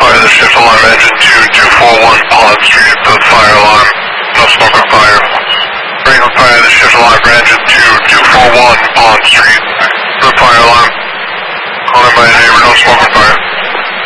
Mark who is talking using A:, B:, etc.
A: fire the shift alarm engine 2241 Pond Street, the fire alarm, no smoke or fire. Bring on fire the shift alarm engine 2241 Pond Street.